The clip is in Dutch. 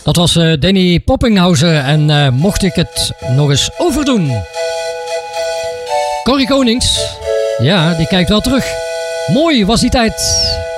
Dat was Danny Poppinghausen en mocht ik het nog eens overdoen. Corrie Konings, ja, die kijkt wel terug. Mooi was die tijd.